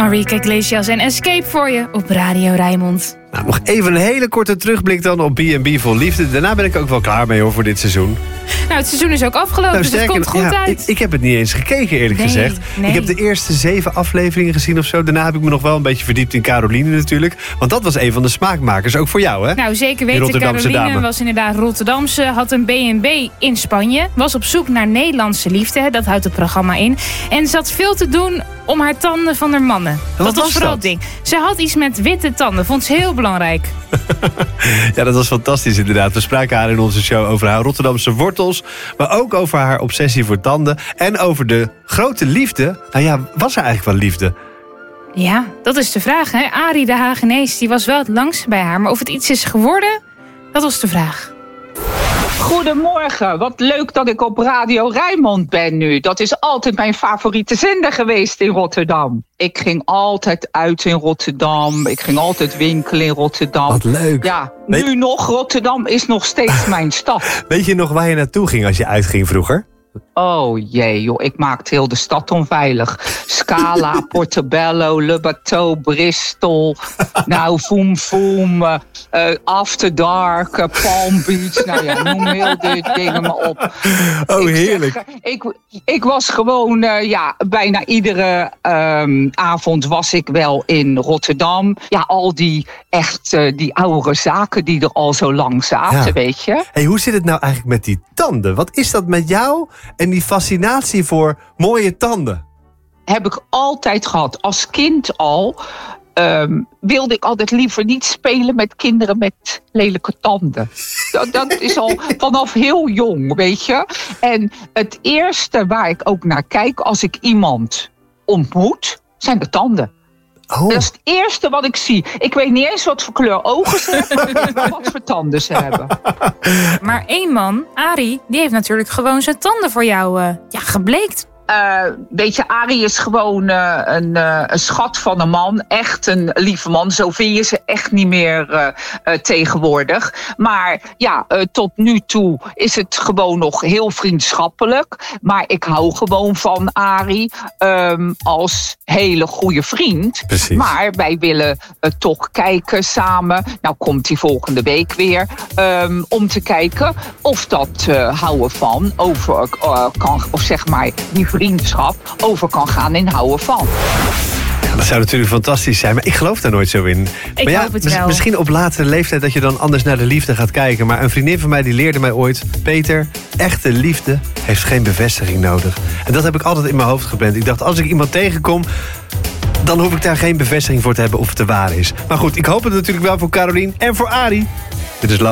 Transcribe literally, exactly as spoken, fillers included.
Enrique Iglesias en Escape voor je op Radio Rijnmond. Nou, nog even een hele korte terugblik dan op B en B Vol Liefde. Daarna ben ik ook wel klaar mee hoor, voor dit seizoen. Nou, het seizoen is ook afgelopen, nou, dus het komt goed ja, uit. Ik, ik heb het niet eens gekeken, eerlijk nee, gezegd. Nee. Ik heb de eerste zeven afleveringen gezien of zo. Daarna heb ik me nog wel een beetje verdiept in Caroline natuurlijk. Want dat was een van de smaakmakers, ook voor jou, hè? Nou, zeker weten. Caroline dame. was inderdaad Rotterdamse, had een B en B in Spanje. Was op zoek naar Nederlandse liefde, dat houdt het programma in. En zat veel te doen om haar tanden van haar mannen. Wat dat was, was vooral dat? het ding. Ze had iets met witte tanden, vond ze heel belangrijk. Ja, dat was fantastisch inderdaad. We spraken haar in onze show over haar Rotterdamse wortels, maar ook over haar obsessie voor tanden en over de grote liefde. Nou ja, was er eigenlijk wel liefde? Ja, dat is de vraag, hè. Arie de Hagenees, die was wel het langst bij haar, maar of het iets is geworden, dat was de vraag. Goedemorgen, wat leuk dat ik op Radio Rijnmond ben nu. Dat is altijd mijn favoriete zender geweest in Rotterdam. Ik ging altijd uit in Rotterdam. Ik ging altijd winkelen in Rotterdam. Wat leuk. Ja, nu Weet... nog. Rotterdam is nog steeds mijn stad. Weet je nog waar je naartoe ging als je uitging vroeger? Oh jee, joh, ik maakte heel de stad onveilig. Scala, Portobello, Le Bateau, Bristol. Nou, Voem Voem, uh, uh, After Dark, uh, Palm Beach. Nou ja, noem heel de dingen maar op. Oh, ik heerlijk. Zeg, ik, ik was gewoon, uh, ja, bijna iedere um, avond was ik wel in Rotterdam. Ja, al die echt, uh, die oude zaken die er al zo lang zaten, ja. Weet je. Hey, hoe zit het nou eigenlijk met die tanden? Wat is dat met jou en die fascinatie voor mooie tanden? Heb ik altijd gehad. Als kind al um, wilde ik altijd liever niet spelen met kinderen met lelijke tanden. Dat, dat is al vanaf heel jong, weet je. En het eerste waar ik ook naar kijk als ik iemand ontmoet, zijn de tanden. Oh. Dat is het eerste wat ik zie. Ik weet niet eens wat voor kleur ogen ze hebben, maar ik weet wel wat voor tanden ze hebben. Maar één man, Arie, die heeft natuurlijk gewoon zijn tanden voor jou uh, ja, gebleekt. Uh, weet je, Arie is gewoon uh, een, uh, een schat van een man. Echt een lieve man. Zo vind je ze echt niet meer uh, uh, tegenwoordig. Maar ja, uh, tot nu toe is het gewoon nog heel vriendschappelijk. Maar ik hou gewoon van Arie um, als hele goede vriend. Precies. Maar wij willen uh, toch kijken samen. Nou komt hij volgende week weer. Um, om te kijken of dat uh, houden van over uh, kan, of zeg maar die vriendschap over kan gaan in houden van. Ja, dat zou natuurlijk fantastisch zijn, maar ik geloof daar nooit zo in. Ik maar ja, hoop het wel. Misschien op latere leeftijd dat je dan anders naar de liefde gaat kijken. Maar een vriendin van mij die leerde mij ooit: Peter, echte liefde heeft geen bevestiging nodig. En dat heb ik altijd in mijn hoofd gepland. Ik dacht, als ik iemand tegenkom, dan hoef ik daar geen bevestiging voor te hebben of het te waar is. Maar goed, ik hoop het natuurlijk wel voor Caroline en voor Arie. Dit is